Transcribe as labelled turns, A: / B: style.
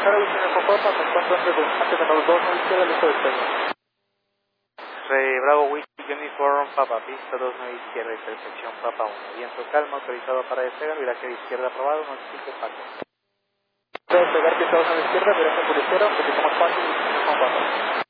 A: Ahora visión con Papa, me encuentro antes de los 2, no izquierda, listo de despegue.
B: Bravo Whisky Uniform, Papa, pista 29 izquierda, intersección Papa 1. Viento calma, autorizado para despegar, viraje de izquierda aprobado, 95 Paco.
A: Despegar pista 2 a la izquierda, viraje por izquierda, utilizamos paso y con Papa.